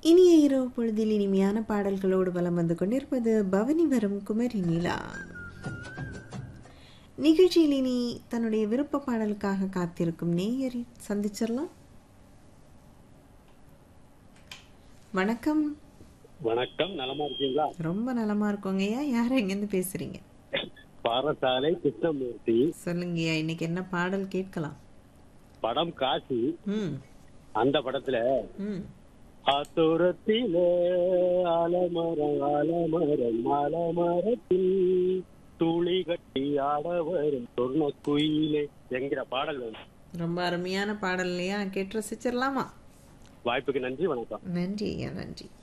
இனிய இரவு பொழுதில் இனிமையான பாடல்களோடு வலம் வந்து கொண்டிருப்பது பவனி வரும் குமரி நிலா நிகழ்ச்சியில். இனி தன்னுடைய விருப்ப பாடலுக்காக காத்திருக்கும் நேயரை சந்திச்சிடலாம். வணக்கம். வணக்கம், நலமா இருக்கீங்களா? ரொம்ப நலமா இருக்கோங்கய்யா. யார் எங்கிருந்து பேசுறீங்க? பாரசாலை கிருஷ்ணமூர்த்தி. சொல்லுங்கய்யா, இன்னைக்கு என்ன பாடல் கேட்கலாம்? படம் காசி. ம் அந்த படத்துல ம் ஆத்தோரத்திலே ஆலமரம் ஆலமரம் ஆலமரத்தில் துளி கட்டி ஆட வரும் சொர்ண குயிலே என்கிற பாடல் வேணும். ரொம்ப அருமையான பாடல் இல்லையா? கேட்டு ரசிச்சிடலாமா? வாய்ப்புக்கு நன்றி, வணக்கம். நன்றி ஐயா, நன்றி.